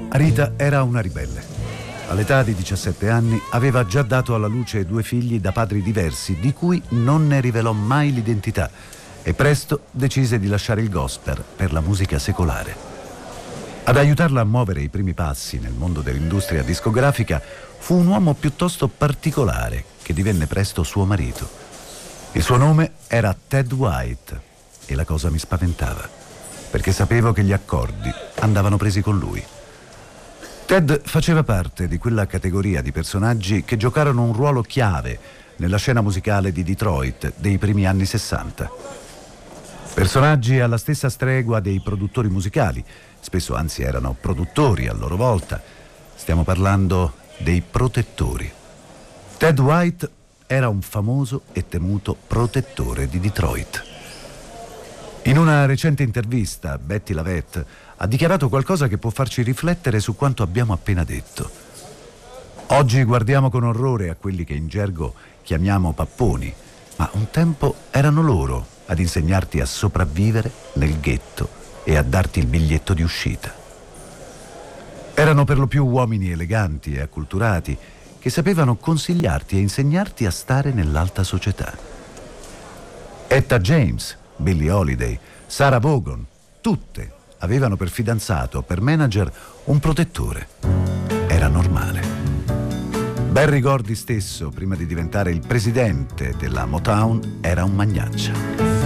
Rita era una ribelle. All'età di 17 anni aveva già dato alla luce 2 figli da padri diversi, di cui non ne rivelò mai l'identità, e presto decise di lasciare il gospel per la musica secolare. Ad aiutarla a muovere i primi passi nel mondo dell'industria discografica fu un uomo piuttosto particolare che divenne presto suo marito. Il suo nome era Ted White e la cosa mi spaventava, perché sapevo che gli accordi andavano presi con lui. Ted faceva parte di quella categoria di personaggi che giocarono un ruolo chiave nella scena musicale di Detroit dei primi anni 60. Personaggi alla stessa stregua dei produttori musicali, spesso anzi erano produttori a loro volta. Stiamo parlando dei protettori. Ted White era un famoso e temuto protettore di Detroit. In una recente intervista, Betty Lavette ha dichiarato qualcosa che può farci riflettere su quanto abbiamo appena detto. Oggi guardiamo con orrore a quelli che in gergo chiamiamo papponi, ma un tempo erano loro ad insegnarti a sopravvivere nel ghetto e a darti il biglietto di uscita. Erano per lo più uomini eleganti e acculturati che sapevano consigliarti e insegnarti a stare nell'alta società. Etta James, Billie Holiday, Sarah Vaughan, tutte avevano per fidanzato, per manager, un protettore. Era normale. Berry Gordy stesso, prima di diventare il presidente della Motown, era un magnaccia.